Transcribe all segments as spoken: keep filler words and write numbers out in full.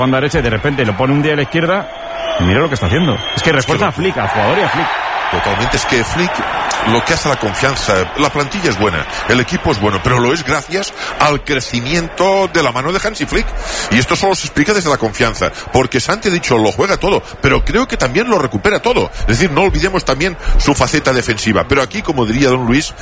banda derecha y de repente lo pone un día a la izquierda y mira lo que está haciendo. Es que refuerza a Flick, al jugador y a Flick. Totalmente, es que Flick lo que hace la confianza, la plantilla es buena, el equipo es bueno, pero lo es gracias al crecimiento de la mano de Hansi Flick, y esto solo se explica desde la confianza, porque Santi ha dicho lo juega todo, pero creo que también lo recupera todo, es decir, no olvidemos también su faceta defensiva, pero aquí, como diría don Luis,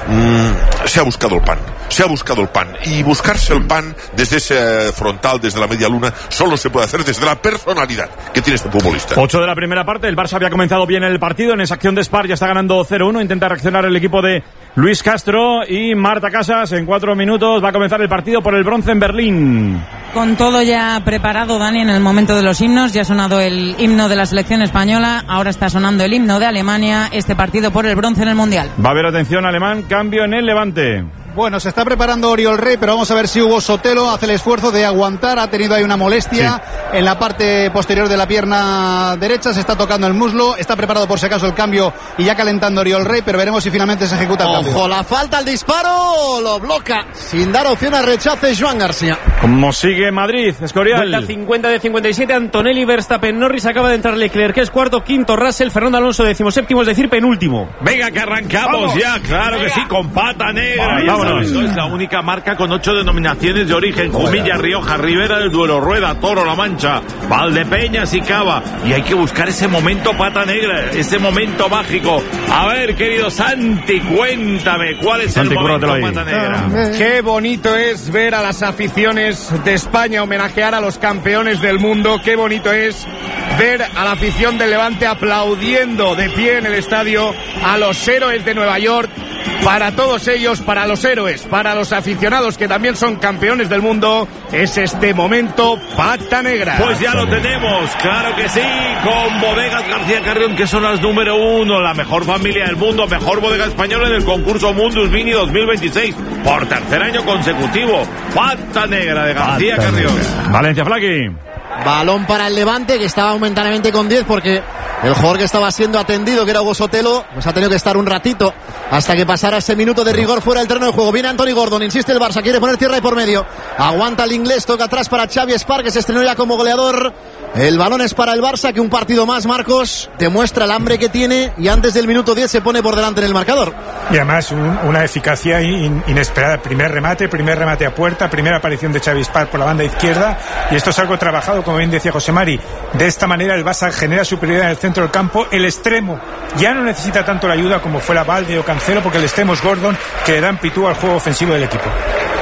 mmm, se ha buscado el pan, se ha buscado el pan, y buscarse el pan desde ese frontal, desde la media luna, solo se puede hacer desde la personalidad que tiene este futbolista. ocho de la primera parte, el Barça había comenzado bien el partido, en esa acción de Spar ya está ganando cero uno, intenta reaccionar el equipo de Luis Castro y Marta Casas. En cuatro minutos va a comenzar el partido por el bronce en Berlín. Con todo ya preparado, Dani, en el momento de los himnos, ya ha sonado el himno de la selección española, ahora está sonando el himno de Alemania, este partido por el bronce en el Mundial. Va a haber, atención, alemán, cambio en el Levante. Bueno, se está preparando Oriol Rey, pero vamos a ver si Hugo Sotelo hace el esfuerzo de aguantar. Ha tenido ahí una molestia sí. en la parte posterior de la pierna derecha. Se está tocando el muslo. Está preparado por si acaso el cambio y ya calentando Oriol Rey, pero veremos si finalmente se ejecuta el cambio. Ojo, la falta, el disparo, lo bloca sin dar opción a rechace Joan García. ¿Cómo sigue Madrid, Escorial? Vuelta cincuenta de cincuenta y siete, Antonelli, Verstappen, Norris, acaba de entrar Leclerc, que es cuarto, quinto Russell, Fernando Alonso decimoséptimo, es decir, penúltimo. Venga, que arrancamos. Vamos. Ya, claro Venga. que sí, con pata negra. Vámonos. Esto es la única marca con ocho denominaciones de origen: Jumilla, Rioja, Ribera del Duero, Rueda, Toro, La Mancha, Valdepeñas y Cava. Y hay que buscar ese momento pata negra, ese momento mágico. A ver, querido Santi, cuéntame cuál es Santi, el momento pata negra. Qué bonito es ver a las aficiones de España homenajear a los campeones del mundo. Qué bonito es ver a la afición del Levante aplaudiendo de pie en el estadio a los héroes de Nueva York. Para todos ellos, para los héroes, para los aficionados que también son campeones del mundo, es este momento pata negra. Pues ya lo tenemos, claro que sí, con Bodegas García Carrión, que son las número uno, la mejor familia del mundo, mejor bodega española en el concurso Mundus Vini dos mil veintiséis, por tercer año consecutivo. Pata negra de García pata Carrión. Negra. Valencia, Flaqui. Balón para el Levante, que estaba momentáneamente con diez porque el jugador que estaba siendo atendido, que era Hugo Sotelo, pues ha tenido que estar un ratito hasta que pasara ese minuto de rigor fuera del terreno de juego. Viene Anthony Gordon, insiste el Barça, quiere poner tierra y por medio. Aguanta el inglés, toca atrás para Xavi Spar, que se estrenó ya como goleador. El balón es para el Barça, que un partido más, Marcos, demuestra el hambre que tiene y antes del minuto diez se pone por delante en el marcador. Y además un, una eficacia in, inesperada. Primer remate, primer remate a puerta, primera aparición de Xavi Spar por la banda izquierda, y esto es algo trabajado, como bien decía José Mari. De esta manera el Barça genera superioridad en el centro del campo. El extremo ya no necesita tanto la ayuda como fuera Valde o Cancelo, porque el extremo es Gordon, que le da amplitud al juego ofensivo del equipo.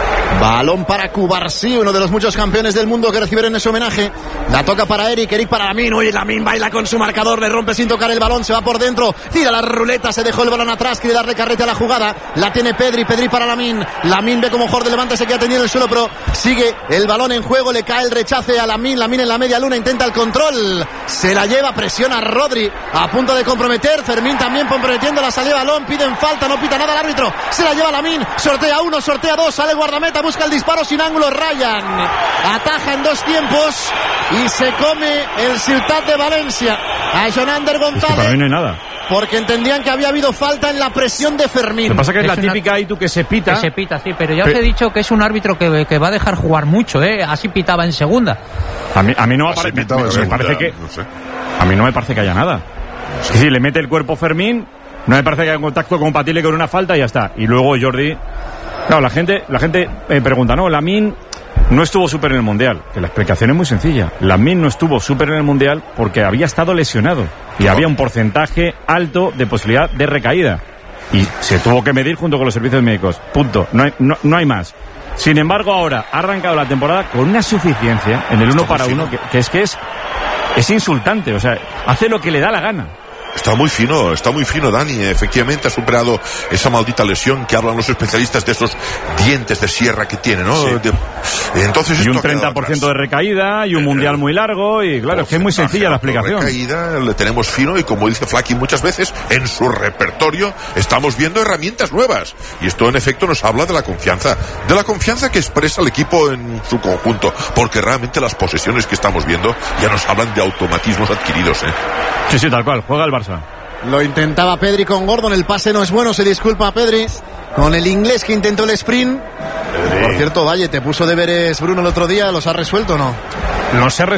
Balón para Cubarsí, uno de los muchos campeones del mundo que recibieron ese homenaje. La toca para Eric, Eric para Lamin. Uy, Lamin baila con su marcador, le rompe sin tocar el balón, se va por dentro, tira la ruleta, se dejó el balón atrás, quiere darle carrete a la jugada. La tiene Pedri, Pedri para Lamin. Lamin ve como Jorge de Levante se queda tendido en el suelo, pero sigue el balón en juego, le cae el rechace a Lamin. Lamin en la media luna, intenta el control, se la lleva, presiona a Rodri, a punto de comprometer. Fermín también comprometiendo la salida de balón, piden falta, no pita nada el árbitro, se la lleva Lamin, sortea uno, sortea dos, sale el guardameta, busca el disparo sin ángulo. Ryan ataja en dos tiempos y se come el Ciutat de Valencia a Jonander González. Es que para mí no hay nada, porque entendían que había habido falta en la presión de Fermín. Lo que pasa que es, es la una... típica ahí tú que se pita. Que se pita, sí, pero ya os he dicho que es un árbitro que, que va a dejar jugar mucho, ¿eh? Así pitaba en segunda. A mí, a mí no me, pare... me, me parece que no sé. A mí no me parece que haya nada. Es que si le mete el cuerpo Fermín, no me parece que haya un contacto compatible con una falta y ya está. Y luego Jordi. Claro, la gente, la gente eh, pregunta, no, Lamin no estuvo súper en el Mundial. Que la explicación es muy sencilla. Lamin no estuvo súper en el Mundial porque había estado lesionado y había un porcentaje alto de posibilidad de recaída. Y se tuvo que medir junto con los servicios médicos. Punto. No hay, no, no hay más. Sin embargo, ahora ha arrancado la temporada con una suficiencia en el uno para uno que, que es que es, es insultante. O sea, hace lo que le da la gana. Está muy fino, está muy fino Dani, efectivamente ha superado esa maldita lesión que hablan los especialistas de esos dientes de sierra que tiene, ¿no? Sí. De, entonces y un treinta por ciento de recaída y un mundial muy largo y claro, es que es muy sencilla la explicación. Recaída, le tenemos fino y como dice Flaqui muchas veces, en su repertorio estamos viendo herramientas nuevas y esto en efecto nos habla de la confianza, de la confianza que expresa el equipo en su conjunto, porque realmente las posesiones que estamos viendo ya nos hablan de automatismos adquiridos, ¿eh? Sí, sí, tal cual, juega el Barça. Lo intentaba Pedri con Gordon, el pase no es bueno, se disculpa a Pedri con el inglés que intentó el sprint. Pedri. Por cierto, Valle, ¿te puso deberes Bruno el otro día? ¿Los has resuelto o no? No se